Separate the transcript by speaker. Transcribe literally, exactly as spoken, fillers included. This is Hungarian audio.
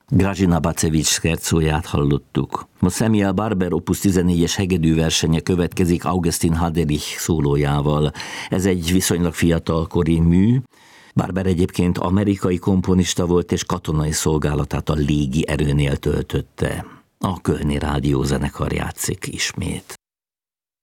Speaker 1: Grażyna Bacevich szerzóját hallottuk. Most Samuel Barber opus tizennégyes hegedűversenye következik Augustin Haderich szólójával. Ez egy viszonylag fiatalkori mű. Barber egyébként amerikai komponista volt, és katonai szolgálatát a légi erőnél töltötte. A Kölni Rádió zenekar játszik ismét.